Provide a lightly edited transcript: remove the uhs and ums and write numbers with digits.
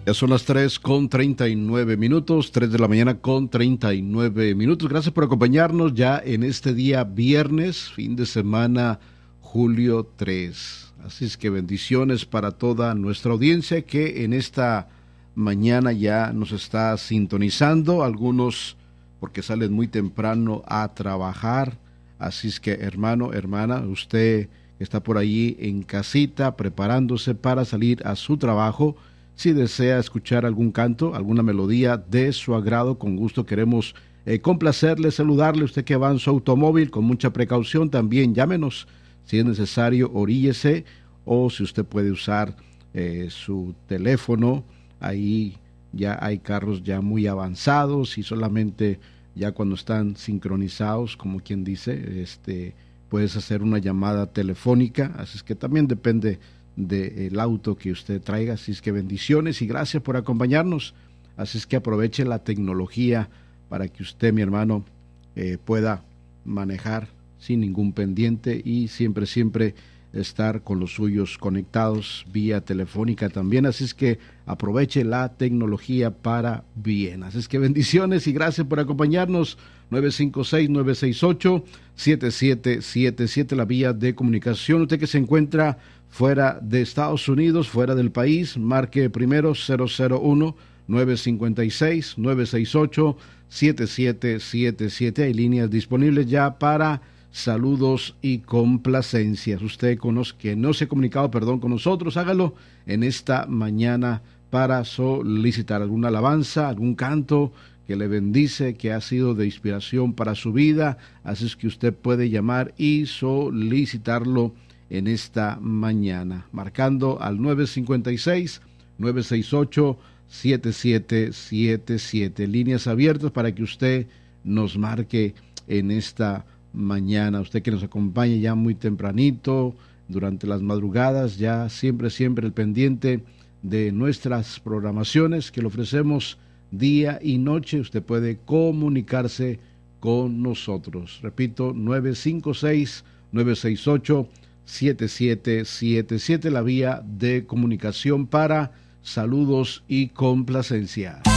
Ya son las 3:39, 3 de la mañana con 39 minutos. Gracias por acompañarnos ya en este día viernes, fin de semana, julio 3. Así es que bendiciones para toda nuestra audiencia que en esta mañana ya nos está sintonizando. Algunos porque salen muy temprano a trabajar. Así es que hermano, hermana, usted que está por allí en casita preparándose para salir a su trabajo. Si desea escuchar algún canto, alguna melodía de su agrado, con gusto queremos complacerle, saludarle. Usted que va en su automóvil, con mucha precaución, también llámenos. Si es necesario, oríllese, o si usted puede usar su teléfono, ahí ya hay carros ya muy avanzados y solamente ya cuando están sincronizados, como quien dice, puedes hacer una llamada telefónica. Así es que también depende del auto que usted traiga. Así es que bendiciones y gracias por acompañarnos. Así es que aproveche la tecnología para que usted, mi hermano, pueda manejar sin ningún pendiente y siempre, siempre estar con los suyos conectados vía telefónica también. Así es que aproveche la tecnología para bien. Así es que bendiciones y gracias por acompañarnos. 956-968-7777, la vía de comunicación. Usted que se encuentra fuera de Estados Unidos, fuera del país, marque primero 001-956-968-7777. Hay líneas disponibles ya para saludos y complacencias. Usted que no se ha comunicado, con nosotros, hágalo en esta mañana para solicitar alguna alabanza, algún canto que le bendice, que ha sido de inspiración para su vida. Así es que usted puede llamar y solicitarlo en esta mañana, marcando al 956-968-7777. Líneas abiertas para que usted nos marque en esta mañana. Usted que nos acompaña ya muy tempranito, durante las madrugadas, ya siempre, siempre el pendiente de nuestras programaciones que le ofrecemos día y noche. Usted puede comunicarse con nosotros. Repito, 956-968-7777, la vía de comunicación para saludos y complacencia.